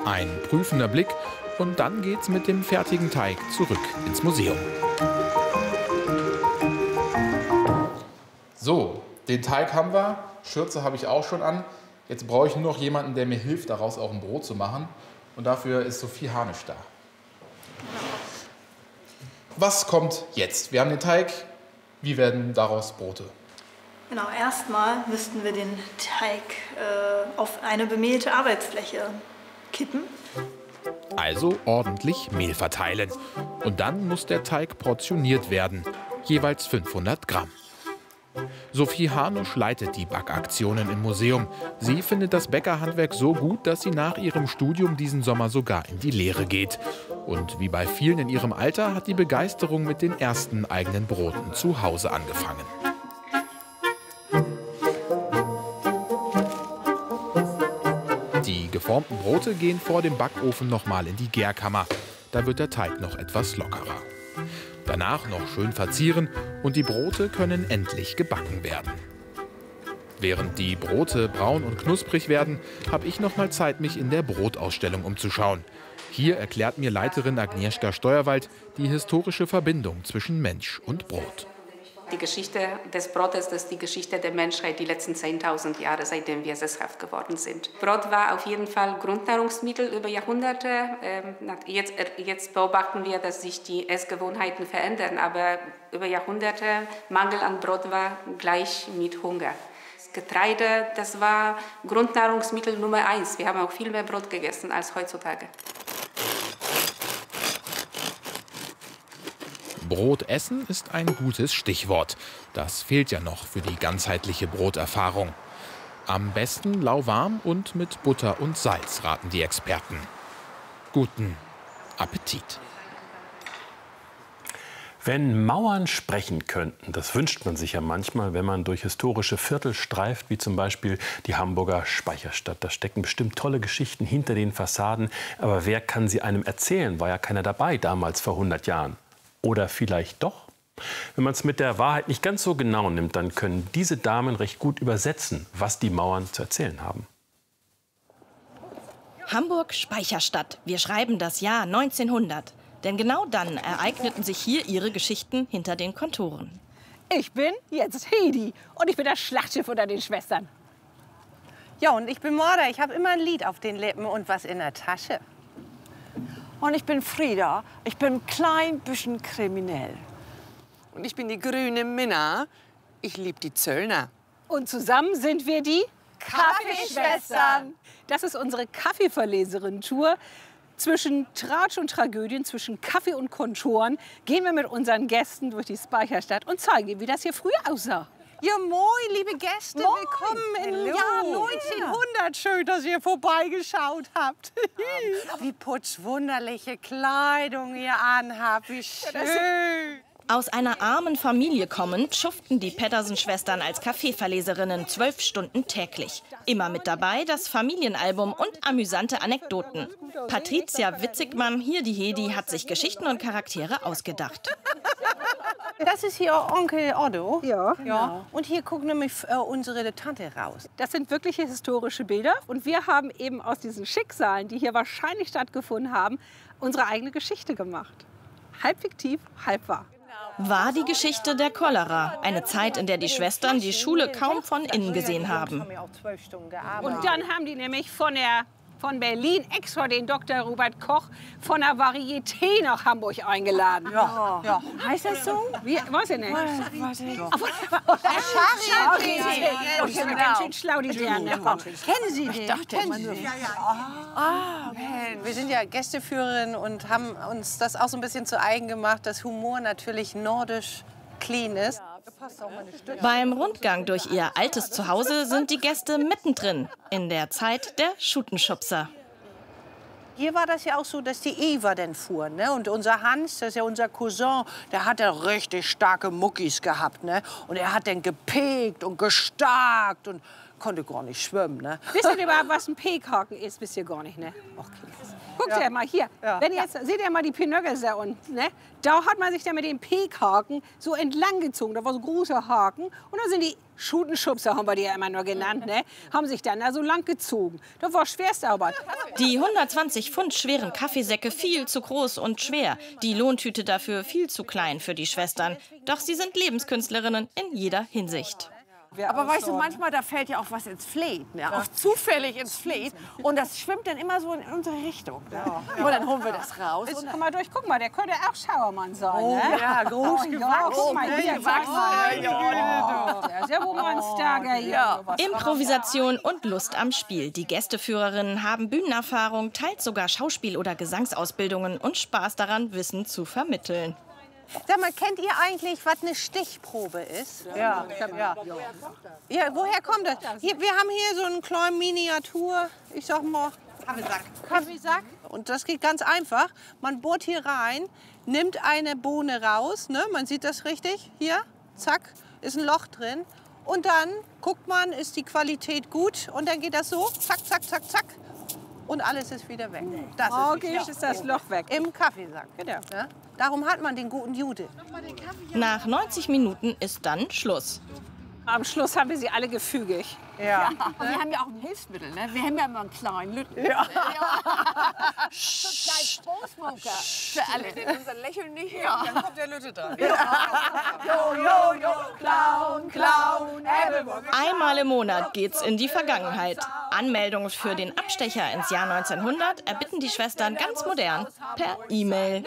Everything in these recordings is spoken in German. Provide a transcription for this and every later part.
Ein prüfender Blick und dann geht's mit dem fertigen Teig zurück ins Museum. So, den Teig haben wir, Schürze habe ich auch schon an. Jetzt brauche ich nur noch jemanden, der mir hilft, daraus auch ein Brot zu machen. Und dafür ist Sophie Harnisch da. Was kommt jetzt? Wir haben den Teig. Wie werden daraus Brote? Genau, erstmal müssten wir den Teig auf eine bemehlte Arbeitsfläche kippen. Also ordentlich Mehl verteilen. Und dann muss der Teig portioniert werden. Jeweils 500 Gramm. Sophie Harnisch leitet die Backaktionen im Museum. Sie findet das Bäckerhandwerk so gut, dass sie nach ihrem Studium diesen Sommer sogar in die Lehre geht. Und wie bei vielen in ihrem Alter hat die Begeisterung mit den ersten eigenen Broten zu Hause angefangen. Die geformten Brote gehen vor dem Backofen nochmal in die Gärkammer. Da wird der Teig noch etwas lockerer. Danach noch schön verzieren und die Brote können endlich gebacken werden. Während die Brote braun und knusprig werden, habe ich noch mal Zeit, mich in der Brotausstellung umzuschauen. Hier erklärt mir Leiterin Agnieszka Steuerwald die historische Verbindung zwischen Mensch und Brot. Die Geschichte des Brotes, das ist die Geschichte der Menschheit, die letzten 10.000 Jahre, seitdem wir sesshaft geworden sind. Brot war auf jeden Fall Grundnahrungsmittel über Jahrhunderte. Jetzt beobachten wir, dass sich die Essgewohnheiten verändern, aber über Jahrhunderte Mangel an Brot war gleich mit Hunger. Das Getreide, das war Grundnahrungsmittel Nummer 1. Wir haben auch viel mehr Brot gegessen als heutzutage. Brot essen ist ein gutes Stichwort. Das fehlt ja noch für die ganzheitliche Broterfahrung. Am besten lauwarm und mit Butter und Salz, raten die Experten. Guten Appetit! Wenn Mauern sprechen könnten, das wünscht man sich ja manchmal, wenn man durch historische Viertel streift, wie zum Beispiel die Hamburger Speicherstadt. Da stecken bestimmt tolle Geschichten hinter den Fassaden. Aber wer kann sie einem erzählen? War ja keiner dabei damals vor 100 Jahren. Oder vielleicht doch? Wenn man es mit der Wahrheit nicht ganz so genau nimmt, dann können diese Damen recht gut übersetzen, was die Mauern zu erzählen haben. Hamburg Speicherstadt. Wir schreiben das Jahr 1900. Denn genau dann ereigneten sich hier ihre Geschichten hinter den Kontoren. Ich bin jetzt Hedi und ich bin das Schlachtschiff unter den Schwestern. Ja, und ich bin Morda. Ich habe immer ein Lied auf den Lippen und was in der Tasche. Und ich bin Frieda. Ich bin ein klein bisschen kriminell. Und ich bin die grüne Minna. Ich liebe die Zöllner. Und zusammen sind wir die Kaffeeschwestern. Das ist unsere Kaffeeverleserin-Tour. Zwischen Tratsch und Tragödien, zwischen Kaffee und Kontoren gehen wir mit unseren Gästen durch die Speicherstadt und zeigen ihnen, wie das hier früher aussah. Ja, moin, liebe Gäste. Moin. Willkommen im Jahr 1900. Schön, dass ihr vorbeigeschaut habt. Wie putzwunderliche Kleidung ihr anhabt. Wie schön. Aus einer armen Familie kommend schuften die Pettersen-Schwestern als Kaffeeverleserinnen 12 Stunden täglich. Immer mit dabei das Familienalbum und amüsante Anekdoten. Patricia Witzigmann, hier die Hedi, hat sich Geschichten und Charaktere ausgedacht. Das ist hier Onkel Otto. Ja. Ja. Und hier guckt nämlich unsere Tante raus. Das sind wirkliche historische Bilder. Und wir haben eben aus diesen Schicksalen, die hier wahrscheinlich stattgefunden haben, unsere eigene Geschichte gemacht. Halb fiktiv, halb wahr. War die Geschichte der Cholera. Eine Zeit, in der die Schwestern die Schule kaum von innen gesehen haben. Und dann haben die nämlich von Berlin extra den Dr. Robert Koch von der Varieté nach Hamburg eingeladen. Ja. Heißt das so? Wie, weiß ich nicht. Weiß ich doch. Charité. Die sind ganz schön schlau, die Dirnen. Kennen Sie den? Kennen Sie den? Wir sind ja Gästeführerin und haben uns das auch so ein bisschen zu eigen gemacht, dass Humor natürlich nordisch clean ist. Beim Rundgang durch ihr altes Zuhause sind die Gäste mittendrin in der Zeit der Schutenschubser. Hier war das ja auch so, dass die Eva dann fuhr, ne? Und unser Hans, das ist ja unser Cousin, der hat ja richtig starke Muckis gehabt, ne? Und er hat dann gepegt und gestarkt und konnte gar nicht schwimmen, ne? Wisst ihr überhaupt, was ein Pekhaken ist? Wisst ihr gar nicht, ne? Okay. Guckt ihr mal hier. Wenn jetzt, seht ihr mal die Pinöckels da unten, ne? Da hat man sich dann mit dem Pekhaken so entlang gezogen. Da war so große Haken. Und da sind die Schutenschubser, haben wir die ja immer nur genannt, ne? Haben sich dann da so lang gezogen. Das war Schwerstarbeit. Die 120 Pfund schweren Kaffeesäcke viel zu groß und schwer. Die Lohntüte dafür viel zu klein für die Schwestern. Doch sie sind Lebenskünstlerinnen in jeder Hinsicht. Aber weißt du, manchmal da fällt ja auch was ins Fleet, ne? Auch zufällig ins Fleet. Und das schwimmt dann immer so in unsere Richtung. Ne? Und dann holen wir das raus. Jetzt, komm mal durch, guck mal, der könnte auch Schauermann sein. Oh, ne? ja, groß gewachsen. Ja, guck mal, hier, gewachsen. Der ist ja wohl mal ein Starker hier. Improvisation und Lust am Spiel. Die Gästeführerinnen haben Bühnenerfahrung, teils sogar Schauspiel- oder Gesangsausbildungen und Spaß daran, Wissen zu vermitteln. Sag mal, kennt ihr eigentlich, was eine Stichprobe ist? Ja. Woher kommt das? Hier, wir haben hier so einen kleinen Miniatur, ich sag mal, Kaffeesack. Und das geht ganz einfach. Man bohrt hier rein, nimmt eine Bohne raus, ne? Man sieht das richtig, hier, zack, ist ein Loch drin. Und dann guckt man, ist die Qualität gut? Und dann geht das so, zack, zack, zack, zack. Und alles ist wieder weg. Das ist das Loch weg. Im Kaffeesack. Genau. Ja? Darum hat man den guten Jude. Nach 90 Minuten ist dann Schluss. Am Schluss haben wir sie alle gefügig. Ja. Und wir haben ja auch ein Hilfsmittel, ne? Wir haben ja immer einen kleinen Lütten. Ja. So ein kleinen Smoker für alle. Unser Lächeln nicht. Ja. Dann kommt der Lütte dran. Clown. Einmal im Monat geht's in die Vergangenheit. Anmeldung für den Abstecher ins Jahr 1900 erbitten die Schwestern ganz modern per E-Mail.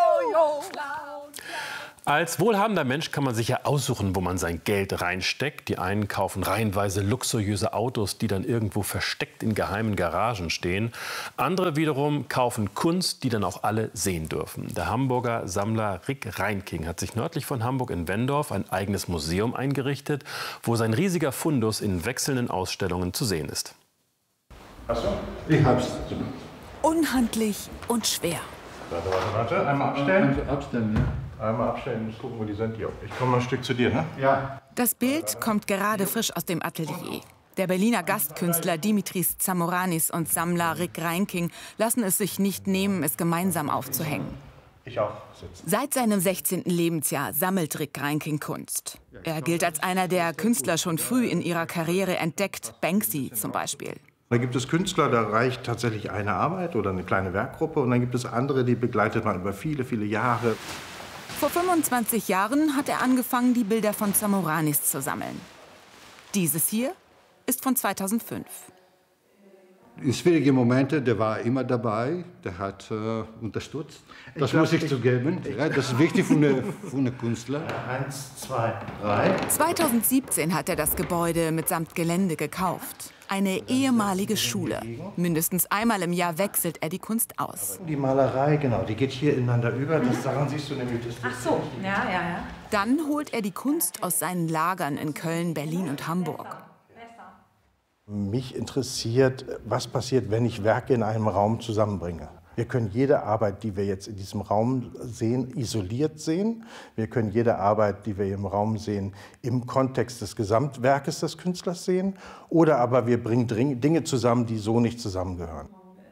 Als wohlhabender Mensch kann man sich ja aussuchen, wo man sein Geld reinsteckt. Die einen kaufen reihenweise luxuriöse Autos, die dann irgendwo versteckt in geheimen Garagen stehen. Andere wiederum kaufen Kunst, die dann auch alle sehen dürfen. Der Hamburger Sammler Rick Reinking hat sich nördlich von Hamburg in Wendorf ein eigenes Museum eingerichtet, wo sein riesiger Fundus in wechselnden Ausstellungen zu sehen ist. Achso, ich hab's. Unhandlich und schwer. Warte. Einmal abstellen. Abstellen, ja. Einmal abstellen, muss gucken, wo die sind. Jo. Ich komme noch ein Stück zu dir, ne? Ja. Das Bild kommt gerade frisch aus dem Atelier. Der Berliner Gastkünstler Dimitris Tsamoranis und Sammler Rick Reinking lassen es sich nicht nehmen, es gemeinsam aufzuhängen. Ich auch. Sitzen. Seit seinem 16. Lebensjahr sammelt Rick Reinking Kunst. Er gilt als einer, der Künstler schon früh in ihrer Karriere entdeckt, Banksy zum Beispiel. Da gibt es Künstler, da reicht tatsächlich eine Arbeit oder eine kleine Werkgruppe. Und dann gibt es andere, die begleitet man über viele, viele Jahre. Vor 25 Jahren hat er angefangen, die Bilder von Tsamoranis zu sammeln. Dieses hier ist von 2005. In schwierigen Momenten, der war immer dabei, der hat unterstützt. Das muss ich zugeben. Ja, das ist wichtig für eine Künstler. 1, 2, 3. 2017 hat er das Gebäude mitsamt Gelände gekauft. Eine ehemalige Schule. Mindestens einmal im Jahr wechselt er die Kunst aus. Die Malerei, genau, die geht hier ineinander über. Daran siehst du nämlich das. Ach so, ja. Dann holt er die Kunst aus seinen Lagern in Köln, Berlin und Hamburg. Mich interessiert, was passiert, wenn ich Werke in einem Raum zusammenbringe. Wir können jede Arbeit, die wir jetzt in diesem Raum sehen, isoliert sehen. Wir können jede Arbeit, die wir im Raum sehen, im Kontext des Gesamtwerkes des Künstlers sehen. Oder aber wir bringen Dinge zusammen, die so nicht zusammengehören.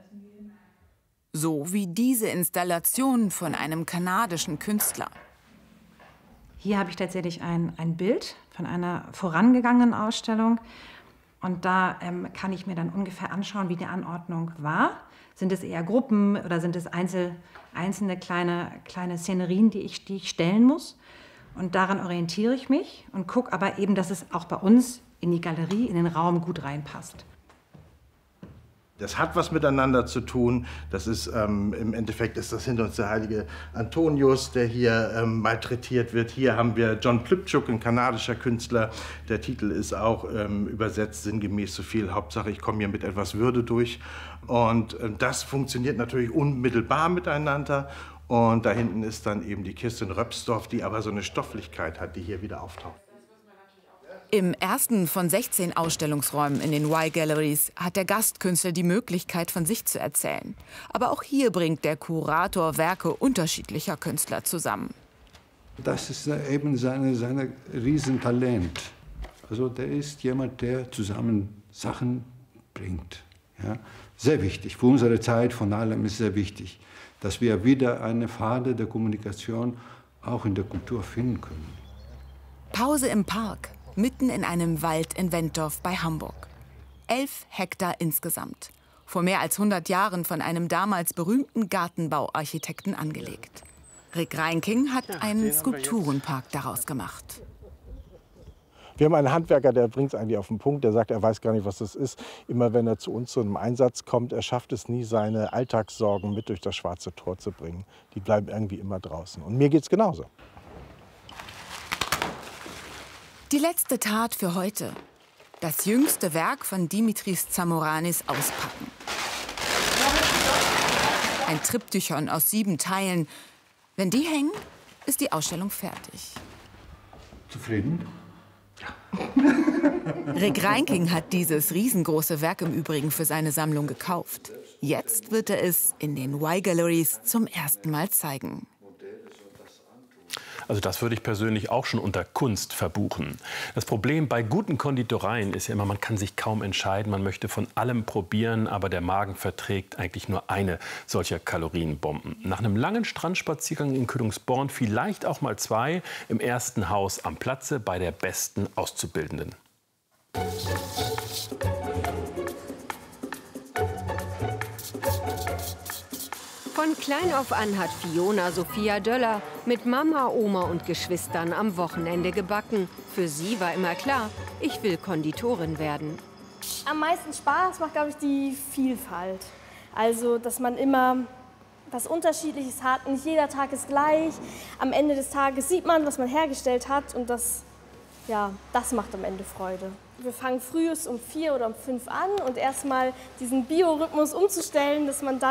So wie diese Installation von einem kanadischen Künstler. Hier habe ich tatsächlich ein Bild von einer vorangegangenen Ausstellung. Und da kann ich mir dann ungefähr anschauen, wie die Anordnung war. Sind es eher Gruppen oder sind es einzelne kleine Szenerien, die ich stellen muss? Und daran orientiere ich mich und gucke aber eben, dass es auch bei uns in die Galerie, in den Raum gut reinpasst. Das hat was miteinander zu tun. Das ist, im Endeffekt ist das hinter uns der heilige Antonius, der hier malträtiert wird. Hier haben wir John Plipchuk, ein kanadischer Künstler. Der Titel ist auch übersetzt sinngemäß so viel. Hauptsache, ich komme hier mit etwas Würde durch. Und das funktioniert natürlich unmittelbar miteinander. Und da hinten ist dann eben die Kiste in Röpsdorf, die aber so eine Stofflichkeit hat, die hier wieder auftaucht. Im ersten von 16 Ausstellungsräumen in den Y-Galleries hat der Gastkünstler die Möglichkeit, von sich zu erzählen. Aber auch hier bringt der Kurator Werke unterschiedlicher Künstler zusammen. Das ist eben sein Riesentalent. Also der ist jemand, der zusammen Sachen bringt. Ja? Sehr wichtig, für unsere Zeit von allem ist sehr wichtig, dass wir wieder eine Pfade der Kommunikation auch in der Kultur finden können. Pause im Park, mitten in einem Wald in Wentorf bei Hamburg. 11 Hektar insgesamt. Vor mehr als 100 Jahren von einem damals berühmten Gartenbauarchitekten angelegt. Rick Reinking hat einen Skulpturenpark daraus gemacht. Wir haben einen Handwerker, der bringt es eigentlich auf den Punkt. Der sagt, er weiß gar nicht, was das ist. Immer wenn er zu uns zu einem Einsatz kommt, er schafft es nie, seine Alltagssorgen mit durch das Schwarze Tor zu bringen. Die bleiben irgendwie immer draußen. Und mir geht's genauso. Die letzte Tat für heute. Das jüngste Werk von Dimitris Tsamoranis auspacken. Ein Triptychon aus 7 Teilen. Wenn die hängen, ist die Ausstellung fertig. Zufrieden? Rick Reinking hat dieses riesengroße Werk im Übrigen für seine Sammlung gekauft. Jetzt wird er es in den Y-Galleries zum ersten Mal zeigen. Also das würde ich persönlich auch schon unter Kunst verbuchen. Das Problem bei guten Konditoreien ist ja immer, man kann sich kaum entscheiden. Man möchte von allem probieren, aber der Magen verträgt eigentlich nur eine solcher Kalorienbomben. Nach einem langen Strandspaziergang in Kühlungsborn vielleicht auch mal 2 im ersten Haus am Platze bei der besten Auszubildenden. Von klein auf an hat Fiona Sophia Döller mit Mama, Oma und Geschwistern am Wochenende gebacken. Für sie war immer klar, ich will Konditorin werden. Am meisten Spaß macht, glaube ich, die Vielfalt. Also, dass man immer was Unterschiedliches hat. Nicht jeder Tag ist gleich. Am Ende des Tages sieht man, was man hergestellt hat. Und das macht am Ende Freude. Wir fangen frühest um 4 oder um 5 an. Und erstmal diesen Biorhythmus umzustellen, dass man dann